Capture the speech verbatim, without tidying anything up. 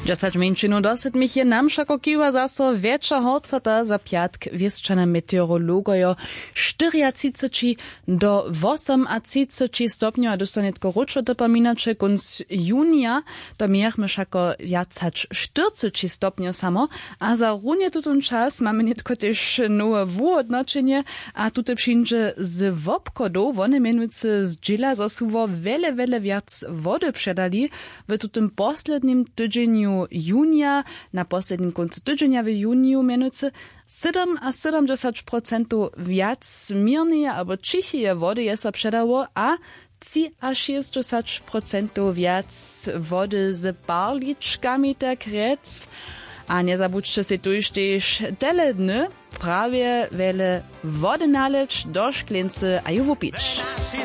Dziesięć minut dosyć mi je nam šako kiwa zaso wiecza horcata za piatk wieszczana meteorologojo czterdzieści do osiemdziesiąt stopni, a dostanie tylko ruczo dopaminacze kunc junia, to miechmy šako wiacać czterdzieści stopni samo, a za runie tutun czas mamy nie tylko też nowe wódnoczenie, a tutaj przyjdzie z wopkodu, one mianujcy z dżila zasuwo wiele, wiele wiac wody przedali w tutym poslednim tydzieniu junia, na poslednim końcu tydzienia w juniu mianujcy siedem a siedemdziesiąt procent wiac mirnej albo cichej wody jest so przedało, a trzy a sześćdziesiąt procent wiac wody z barliczkami tak rec. A nie zabudźcie się tu już też tele dny prawie wiele wody nalecz do szklincy a ju wupić.